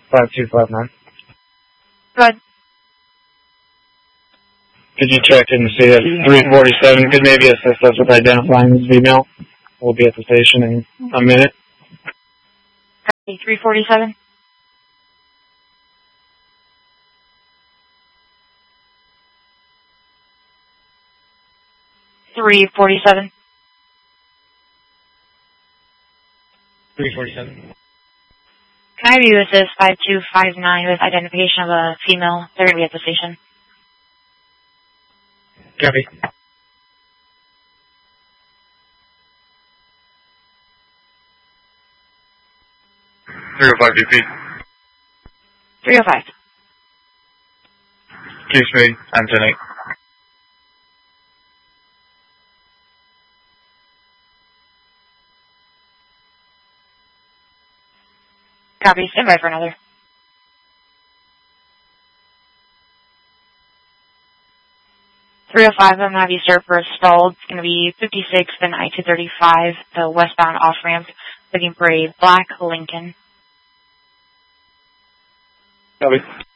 5259. Good. Could you check and see if 347 could maybe assist us with identifying this female? We'll be at the station in a minute. Copy, 347. Three 47. 347. Can I view this as 5259 with identification of a female? They're going to be at the station. Copy. BP. 305. Keeps me, Anthony. Copy, stand by for another. I'm going to have you start for a stalled. It's going to be 56, then I-235, the westbound off-ramp, looking for a black Lincoln. Copy.